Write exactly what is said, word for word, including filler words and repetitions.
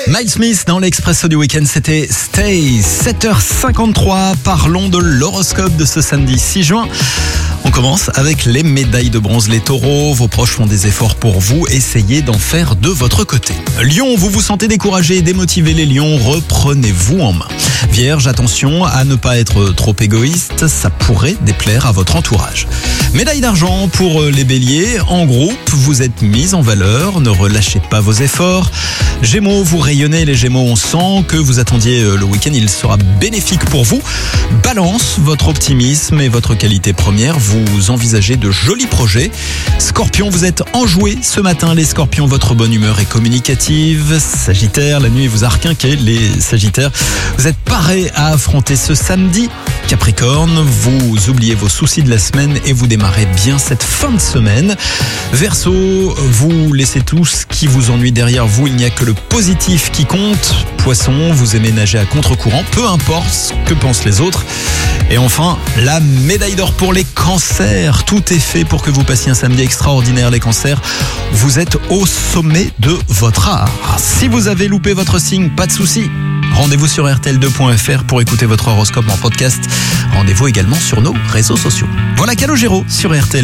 Miles Smith dans l'Expresso du week-end, c'était Stay. sept heures cinquante-trois, parlons de l'horoscope de ce samedi six juin. On commence avec les médailles de bronze. Les taureaux, vos proches font des efforts pour vous, essayez d'en faire de votre côté. Lion, vous vous sentez découragé et démotivé. Les lions, reprenez-vous en main. Vierge, attention à ne pas être trop égoïste, ça pourrait déplaire à votre entourage. Médaille d'argent pour les béliers, en groupe, vous êtes mis en valeur, ne relâchez pas vos efforts. Gémeaux, vous rayonnez, les gémeaux, on sent que vous attendiez le week-end, il sera bénéfique pour vous. Balance, votre optimisme et votre qualité première, vous envisagez de jolis projets. Scorpion, vous êtes enjoué ce matin, les scorpions, votre bonne humeur est communicative. Sagittaire, la nuit vous a requinqué, les sagittaires, vous êtes parés à affronter ce samedi. Capricorne, vous oubliez vos soucis de la semaine et vous démarrez bien cette fin de semaine. Verseau, vous laissez tout ce qui vous ennuie derrière vous, il n'y a que le positif qui compte. Poisson, vous aimez nager à contre-courant, peu importe ce que pensent les autres. Et enfin, la médaille d'or pour les cancers. Tout est fait pour que vous passiez un samedi extraordinaire, les cancers. Vous êtes au sommet de votre art. Si vous avez loupé votre signe, pas de souci. Rendez-vous sur R T L deux point F R pour écouter votre horoscope en podcast. Rendez-vous également sur nos réseaux sociaux. Voilà Calogero sur R T L.